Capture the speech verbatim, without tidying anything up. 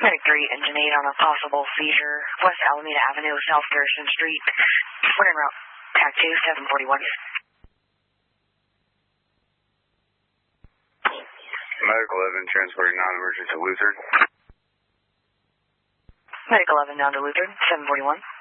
Medic three, Engine eight on a possible seizure, West Alameda Avenue, South Garrison Street. We're en route. Tac two, seven forty-one. Medic eleven, transporting non-emergency to Lutheran. Medic eleven down to Lutheran, seven forty-one.